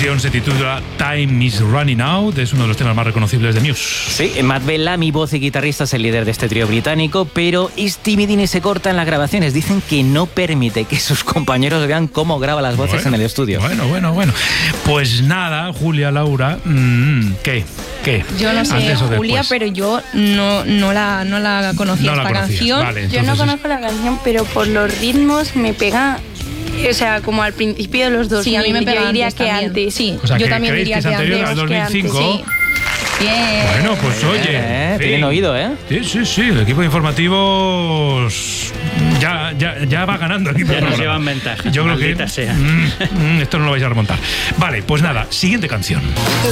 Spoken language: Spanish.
canción se titula Time is Running Out, es uno de los temas más reconocibles de Muse. Sí, Matt Bellamy, voz y guitarrista, es el líder de este trío británico, pero es timidín y se corta en las grabaciones. Dicen que no permite que sus compañeros vean cómo graba las voces en el estudio. Bueno. Pues nada, Julia, Laura, ¿qué? Yo no sé, Julia, pero yo no la conocía esta canción. Vale, yo no conozco la canción, pero por los ritmos me pega. O sea, como al principio de los 2000. Sí, a mí me pega. Yo diría antes que también. antes. Sí, o sea, yo que también diría que es anterior antes. al 2005. Sí. Bien. Bueno, pues oye. Tienen oído, ¿eh? Sí. El equipo de informativos ya va ganando el equipo. Ya nos llevan ventaja. Yo creo que sea. esto no lo vais a remontar. Vale, pues nada, siguiente canción.